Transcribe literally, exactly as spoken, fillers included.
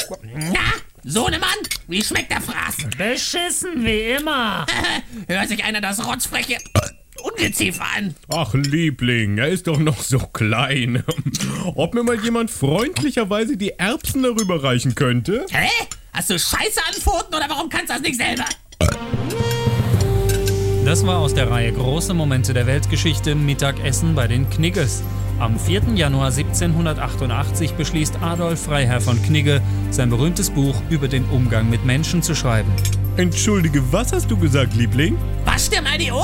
Na, Sohnemann, wie schmeckt der Fraß? Beschissen wie immer. Hört sich einer das rotzfreche Ungeziefer an. Ach, Liebling, er ist doch noch so klein. Ob mir mal jemand freundlicherweise die Erbsen darüber reichen könnte? Hä? Hast du Scheiße an Pfoten oder warum kannst du das nicht selber? Das war aus der Reihe Große Momente der Weltgeschichte Mittagessen bei den Knigges. Am vierten Januar siebzehnhundertachtundachtzig beschließt Adolf Freiherr von Knigge, sein berühmtes Buch über den Umgang mit Menschen zu schreiben. Entschuldige, was hast du gesagt, Liebling? Wasch dir mal die Ohren!